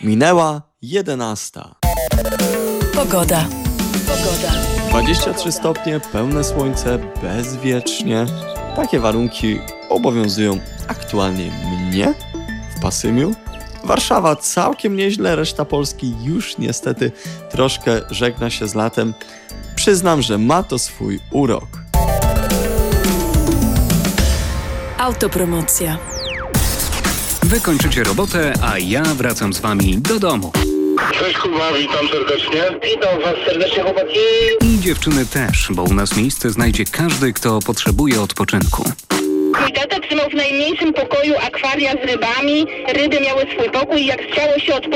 Minęła 11. Pogoda. 23 stopnie, pełne słońce, bezwiecznie. Takie warunki obowiązują aktualnie mnie w Pasymiu. Warszawa całkiem nieźle, reszta Polski już niestety troszkę żegna się z latem. Przyznam, że ma to swój urok. Autopromocja. Wy kończycie robotę, a ja wracam z wami do domu. Cześć Kuba, witam serdecznie. Witam was serdecznie, chłopaki. I dziewczyny też, bo u nas miejsce znajdzie każdy, kto potrzebuje odpoczynku. Mój tata trzymał w najmniejszym pokoju akwaria z rybami. Ryby miały swój pokój i jak chciało się